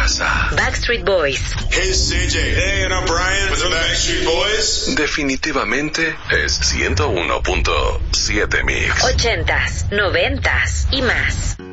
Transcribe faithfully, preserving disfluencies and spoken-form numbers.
casa. Backstreet Boys. Hey, C J. Hey, and I'm Brian with the Backstreet Boys. Definitivamente es ciento uno punto siete Mix. Ochentas, noventas y más.